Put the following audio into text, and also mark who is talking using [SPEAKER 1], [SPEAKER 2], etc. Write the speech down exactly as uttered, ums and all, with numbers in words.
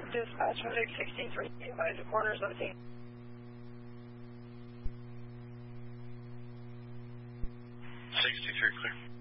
[SPEAKER 1] Dispatch one six three, advise the corners of the scene.
[SPEAKER 2] sixty-three clear.